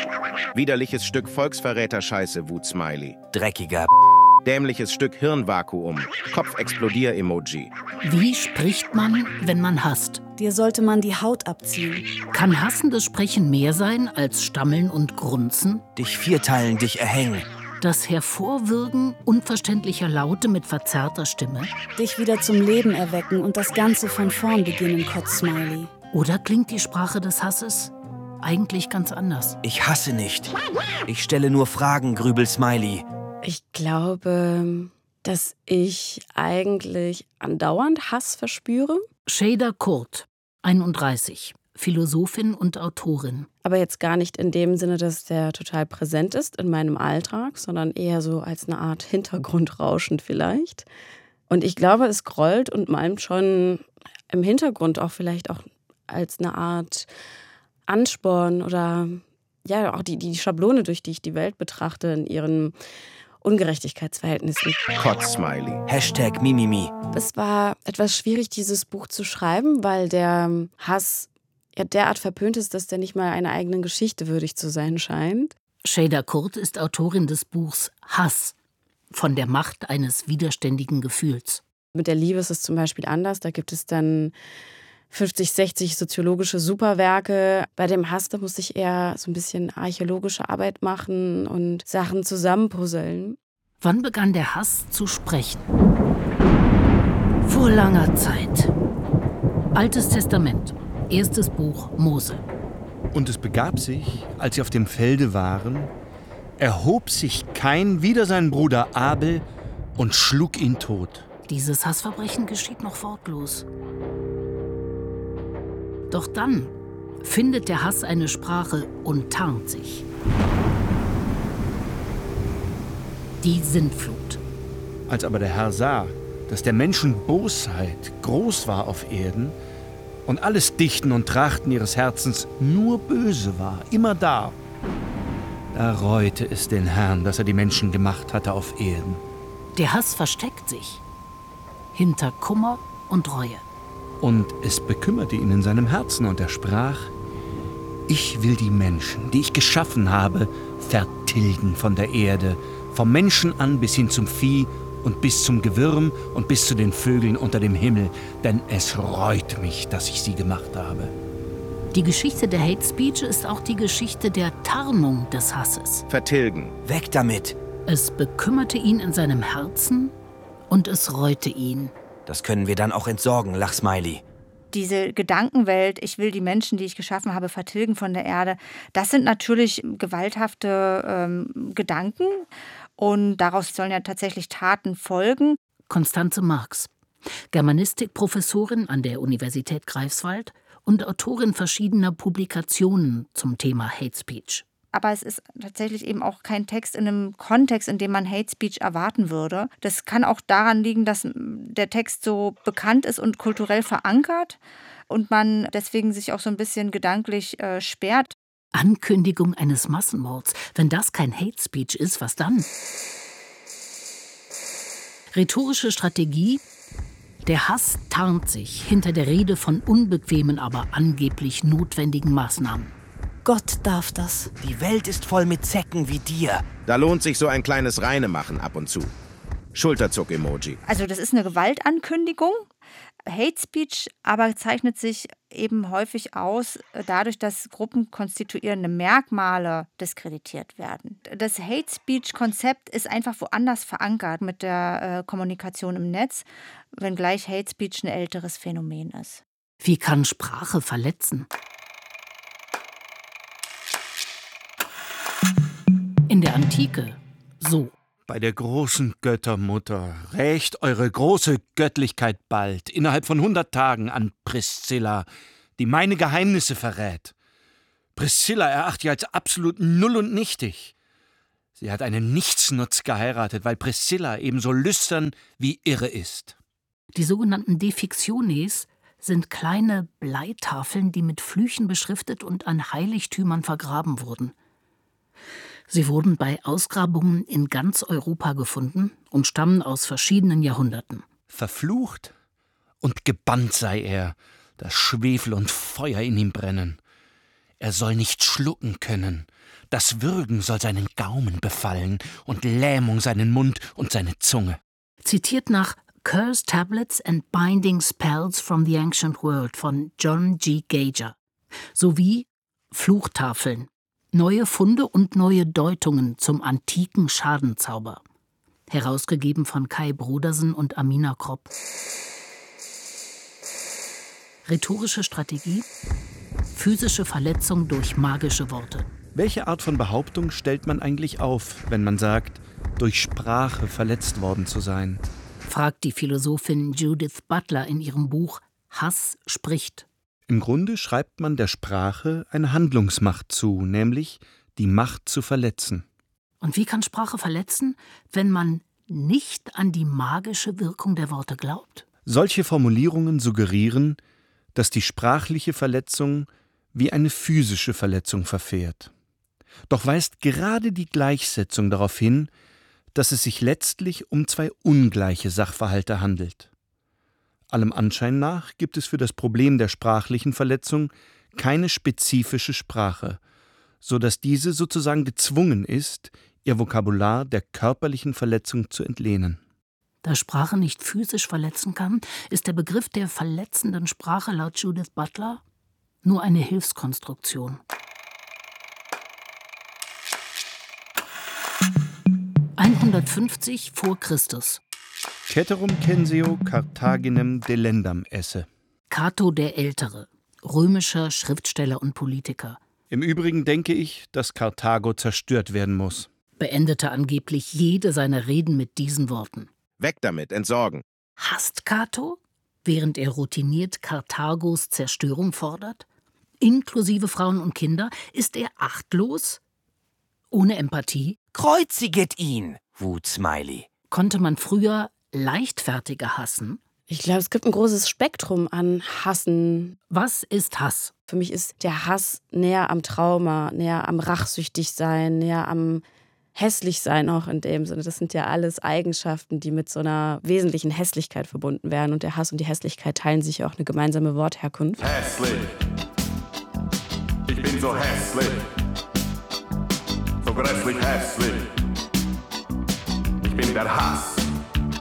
Widerliches Stück Volksverräter-Scheiße, Wut-Smiley. Dreckiger Dämliches Stück Hirnvakuum, Kopfexplodier-Emoji. Wie spricht man, wenn man hasst? Dir sollte man die Haut abziehen. Kann hassendes Sprechen mehr sein als Stammeln und Grunzen? dich vierteilen, dich erhängen. Das Hervorwürgen unverständlicher Laute mit verzerrter Stimme? Dich wieder zum Leben erwecken und das Ganze von vorn beginnen, Kotz-Smiley. Oder klingt die Sprache des Hasses eigentlich ganz anders? Ich hasse nicht. Ich stelle nur Fragen, Grübel-Smiley. Ich glaube, dass ich eigentlich andauernd Hass verspüre. Şeyda Kurt, 31, Philosophin und Autorin. Aber jetzt gar nicht in dem Sinne, dass der total präsent ist in meinem Alltag, sondern eher so als eine Art Hintergrundrauschen vielleicht. Und ich glaube, es grollt und malmt schon im Hintergrund auch vielleicht auch als eine Art Ansporn oder ja auch die Schablone, durch die ich die Welt betrachte in ihren Ungerechtigkeitsverhältnissen. Kotz-Smiley. Hashtag Mimimi. Es war etwas schwierig, dieses Buch zu schreiben, weil der Hass ja derart verpönt ist, dass der nicht mal einer eigenen Geschichte würdig zu sein scheint. Şeyda Kurt ist Autorin des Buchs Hass, von der Macht eines widerständigen Gefühls. Mit der Liebe ist es zum Beispiel anders. Da gibt es dann 50, 60 soziologische Superwerke. Bei dem Hass, da muss ich eher so ein bisschen archäologische Arbeit machen und Sachen zusammenpuzzeln. Wann begann der Hass zu sprechen? Vor langer Zeit. Altes Testament, erstes Buch Mose. Und es begab sich, als sie auf dem Felde waren, erhob sich Kain wider seinen Bruder Abel und schlug ihn tot. Dieses Hassverbrechen geschieht noch wortlos. Doch dann findet der Hass eine Sprache und tarnt sich. Die Sintflut. Als aber der Herr sah, dass der Menschen Bosheit groß war auf Erden und alles Dichten und Trachten ihres Herzens nur böse war, immer da reute es den Herrn, dass er die Menschen gemacht hatte auf Erden. Der Hass versteckt sich hinter Kummer und Reue. Und es bekümmerte ihn in seinem Herzen und er sprach: Ich will die Menschen, die ich geschaffen habe, vertilgen von der Erde, vom Menschen an bis hin zum Vieh und bis zum Gewürm und bis zu den Vögeln unter dem Himmel, denn es reut mich, dass ich sie gemacht habe. Die Geschichte der Hate Speech ist auch die Geschichte der Tarnung des Hasses. Vertilgen. Weg damit. Es bekümmerte ihn in seinem Herzen und es reute ihn. Das können wir dann auch entsorgen, Lachsmiley. Diese Gedankenwelt, ich will die Menschen, die ich geschaffen habe, vertilgen von der Erde, das sind natürlich gewalthafte Gedanken und daraus sollen ja tatsächlich Taten folgen. Konstanze Marx, Germanistikprofessorin an der Universität Greifswald und Autorin verschiedener Publikationen zum Thema Hate Speech. Aber es ist tatsächlich eben auch kein Text in einem Kontext, in dem man Hate Speech erwarten würde. Das kann auch daran liegen, dass der Text so bekannt ist und kulturell verankert und man deswegen sich auch so ein bisschen gedanklich sperrt. Ankündigung eines Massenmords. Wenn das kein Hate Speech ist, was dann? Rhetorische Strategie: Der Hass tarnt sich hinter der Rede von unbequemen, aber angeblich notwendigen Maßnahmen. Gott darf das. Die Welt ist voll mit Zecken wie dir. Da lohnt sich so ein kleines Reinemachen ab und zu. Schulterzuck-Emoji. Also das ist eine Gewaltankündigung. Hate Speech aber zeichnet sich eben häufig aus dadurch, dass gruppenkonstituierende Merkmale diskreditiert werden. Das Hate Speech-Konzept ist einfach woanders verankert mit der Kommunikation im Netz, wenngleich Hate Speech ein älteres Phänomen ist. Wie kann Sprache verletzen? In der Antike so. Bei der großen Göttermutter rächt eure große Göttlichkeit bald, innerhalb von 100 Tagen, an Priscilla, die meine Geheimnisse verrät. Priscilla erachte ich als absolut null und nichtig. Sie hat einen Nichtsnutz geheiratet, weil Priscilla ebenso lüstern wie irre ist. Die sogenannten Defictiones sind kleine Bleitafeln, die mit Flüchen beschriftet und an Heiligtümern vergraben wurden. Sie wurden bei Ausgrabungen in ganz Europa gefunden und stammen aus verschiedenen Jahrhunderten. Verflucht und gebannt sei er, dass Schwefel und Feuer in ihm brennen. Er soll nicht schlucken können, Das Würgen soll seinen Gaumen befallen und Lähmung seinen Mund und seine Zunge. Zitiert nach Cursed Tablets and Binding Spells from the Ancient World von John G. Gager sowie Fluchtafeln, neue Funde und neue Deutungen zum antiken Schadenzauber. Herausgegeben von Kai Brodersen und Amina Kropp. Rhetorische Strategie: physische Verletzung durch magische Worte. Welche Art von Behauptung stellt man eigentlich auf, wenn man sagt, durch Sprache verletzt worden zu sein? Fragt die Philosophin Judith Butler in ihrem Buch Hass spricht. Im Grunde schreibt man der Sprache eine Handlungsmacht zu, nämlich die Macht zu verletzen. Und wie kann Sprache verletzen, wenn man nicht an die magische Wirkung der Worte glaubt? Solche Formulierungen suggerieren, dass die sprachliche Verletzung wie eine physische Verletzung verfährt. Doch weist gerade die Gleichsetzung darauf hin, dass es sich letztlich um zwei ungleiche Sachverhalte handelt. Allem Anschein nach gibt es für das Problem der sprachlichen Verletzung keine spezifische Sprache, so dass diese sozusagen gezwungen ist, ihr Vokabular der körperlichen Verletzung zu entlehnen. Da Sprache nicht physisch verletzen kann, ist der Begriff der verletzenden Sprache laut Judith Butler nur eine Hilfskonstruktion. 150 vor Christus. Ceterum censeo Carthaginem delendam esse. Cato der Ältere, römischer Schriftsteller und Politiker, Im Übrigen denke ich, dass Karthago zerstört werden muss. beendete angeblich jede seiner Reden mit diesen Worten. Weg damit, entsorgen. Hasst Cato, während er routiniert Karthagos Zerstörung fordert? Inklusive Frauen und Kinder? Ist er achtlos? Ohne Empathie? Kreuziget ihn, Wutsmiley. Konnte man früher leichtfertiger hassen? Ich glaube, es gibt ein großes Spektrum an Hassen. Was ist Hass? Für mich ist der Hass näher am Trauma, näher am Rachsüchtigsein, näher am Hässlichsein auch in dem Sinne. Das sind ja alles Eigenschaften, die mit so einer wesentlichen Hässlichkeit verbunden werden. Und der Hass und die Hässlichkeit teilen sich auch eine gemeinsame Wortherkunft. Hässlich. Ich bin so hässlich. So grässlich hässlich. Ich bin der Hass.